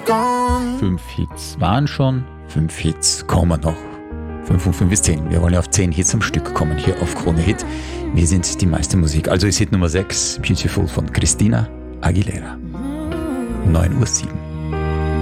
5 Hits waren schon, 5 Hits kommen noch. 5 und 5 ist 10. Wir wollen ja auf 10 Hits am Stück kommen hier auf Krone Hit. Wir sind die meiste Musik. Also ist Hit Nummer 6, Beautiful von Christina Aguilera. 9:07 Uhr.